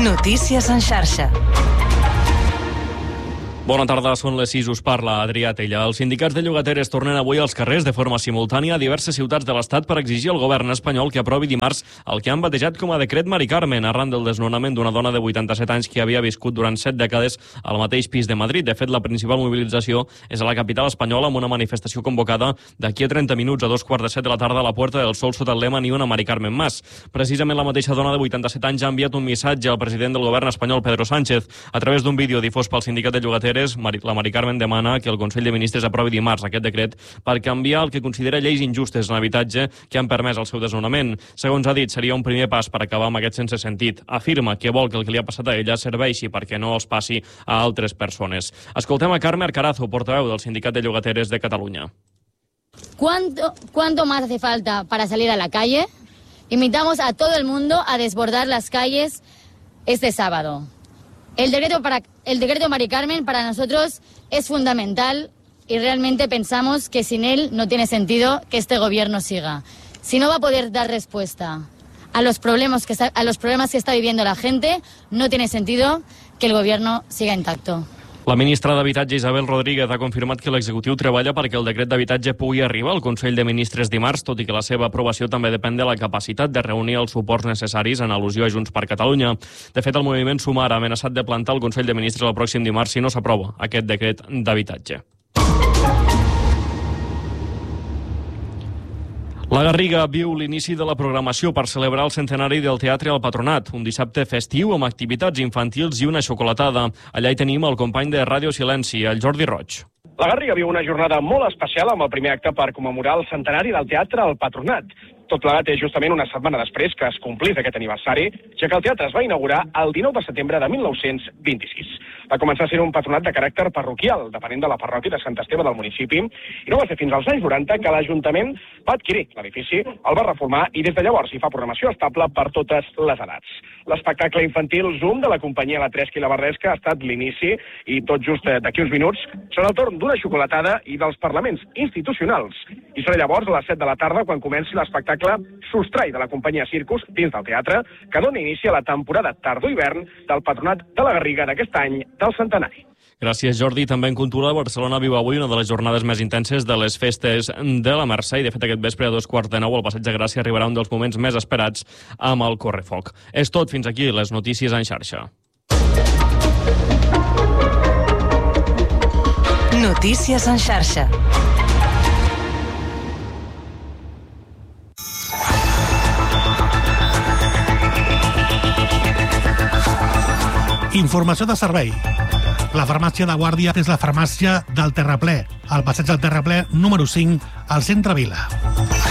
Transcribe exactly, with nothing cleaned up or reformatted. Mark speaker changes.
Speaker 1: Notícies en xarxa.
Speaker 2: Bona tarda, són les sis, us parla Adrià Tella. Els sindicats de llogateres tornen avui als carrers de forma simultània a diverses ciutats de l'Estat per exigir al govern espanyol que aprovi dimarts el que han batejat com a decret Mari Carmen, arran del desnonament d'una dona de vuitanta-set anys que havia viscut durant set dècades al mateix pis de Madrid. De fet, la principal mobilització és a la capital espanyola amb una manifestació convocada d'aquí a trenta minuts a dos quarts de set de la tarda a la Puerta del Sol sota el lema Ni una Mari Carmen más. Precisament la mateixa dona de vuitanta-set anys ha enviat un missatge al president del govern espanyol, Pedro Sánchez. A través d'un vídeo difós pel sindicat de llogateres, la Mari Carmen demana que el Consell de Ministres aprovi dimarts aquest decret per canviar el que considera lleis injustes en habitatge que han permès el seu desnonament. Segons ha dit, seria un primer pas per acabar amb aquest sense sentit. Afirma que vol que el que li ha passat a ella serveixi perquè no els passi a altres persones. Escoltem a Carme Arcarazo, portaveu del Sindicat de Llogateres de Catalunya.
Speaker 3: ¿Cuánto, ¿Cuánto más hace falta para salir a la calle? Invitamos a todo el mundo a desbordar las calles este sábado. El decreto, para, el decreto Mari Carmen para nosotros es fundamental y realmente pensamos que sin él no tiene sentido que este gobierno siga. Si no va a poder dar respuesta a los problemas que está, a los problemas que está viviendo la gente, no tiene sentido que el gobierno siga intacto.
Speaker 2: La ministra d'Habitatge, Isabel Rodríguez, ha confirmat que l'executiu treballa perquè el decret d'habitatge pugui arribar al Consell de Ministres dimarts, tot i que la seva aprovació també depèn de la capacitat de reunir els suports necessaris en al·lusió a Junts per Catalunya. De fet, el moviment Sumar ha amenaçat de plantar el Consell de Ministres el pròxim dimarts si no s'aprova aquest decret d'habitatge. La Garriga viu l'inici de la programació per celebrar el centenari del Teatre al Patronat, un dissabte festiu amb activitats infantils i una xocolatada. Allà hi tenim el company de Ràdio Silenci, el Jordi Roig.
Speaker 4: La Garriga viu una jornada molt especial amb el primer acte per commemorar el centenari del Teatre al Patronat. Tot plegat és justament una setmana després que es complís aquest aniversari, ja que el teatre es va inaugurar el dinou de setembre de mil nou-cents vint-i-sis. Va començar sent un patronat de caràcter parroquial, depenent de la parròquia de Sant Esteve del municipi, i no va ser fins als anys noranta que l'Ajuntament va adquirir l'edifici, el va reformar i des de llavors hi fa programació estable per totes les edats. L'espectacle infantil Zoom de la companyia La Tresca i la Bardesca ha estat l'inici i tot just d'aquí uns minuts serà el torn d'una xocolatada i dels parlaments institucionals. I serà llavors a les set de la tarda quan comenci l'espectacle Sostrai de la companyia Circus dins del teatre, que dona inici a la temporada tardor-hivern del Patronat de la Garriga d'aquest any del centenari.
Speaker 2: Gràcies, Jordi. També en cultura, Barcelona viu avui una de les jornades més intenses de les festes de la Mercè i, de fet, aquest vespre a dos quarts de nou al Passeig de Gràcia arribarà un dels moments més esperats amb el Correfoc. És tot, fins aquí les notícies en xarxa.
Speaker 1: Notícies en xarxa.
Speaker 5: Informació de servei. La farmàcia de Guàrdia és la farmàcia del Terraplè, al passeig del Terraplè número cinc, al centre Vila.